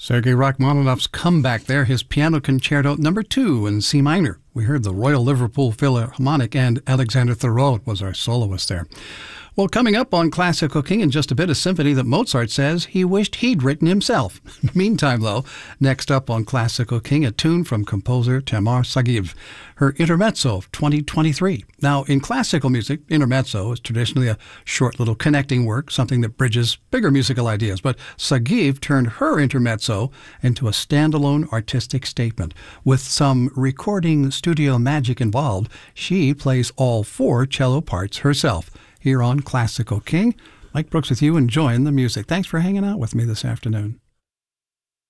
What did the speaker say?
Sergei Rachmaninoff's comeback there, his Piano Concerto No. 2 in C minor. We heard the Royal Liverpool Philharmonic, and Alexander Thurot was our soloist there. Well, coming up on Classical King in just a bit, a symphony that Mozart says he wished he'd written himself. Meantime, though, next up on Classical King, a tune from composer Tamar Sagiv, her Intermezzo of 2023. Now, in classical music, Intermezzo is traditionally a short little connecting work, something that bridges bigger musical ideas. But Sagiv turned her Intermezzo into a standalone artistic statement. With some recording studio magic involved, she plays all 4 cello parts herself. Here on Classical King, Mike Brooks with you, enjoying the music. Thanks for hanging out with me this afternoon.